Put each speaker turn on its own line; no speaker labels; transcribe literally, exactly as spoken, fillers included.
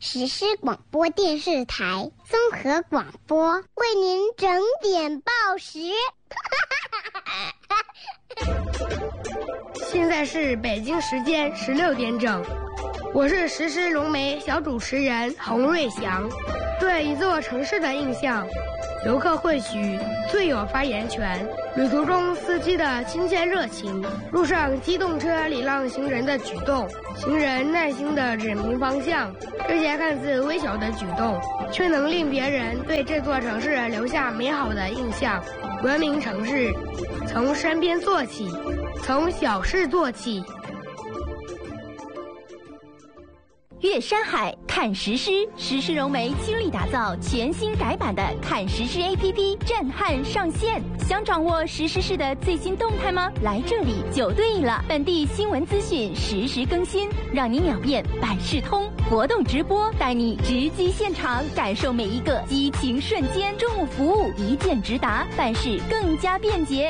实施广播电视台综合广播为您整点报时。
现在是北京时间十六点整，我是实施龙媒小主持人洪瑞祥。对一座城市的印象，游客或许最有发言权。旅途中司机的亲切热情，路上机动车礼让行人的举动，行人耐心地指明方向，这些看似微小的举动，却能令别人对这座城市留下美好的印象。文明城市，从身边做起，从小事做起。
阅山海看石狮，石狮融媒倾力打造全新改版的看石狮 A P P， 震撼上线。想掌握石狮市的最新动态吗？来这里就对了，本地新闻资讯实时更新，让你秒变百事通。活动直播带你直击现场，感受每一个激情瞬间。政务服务一键直达，办事更加便捷。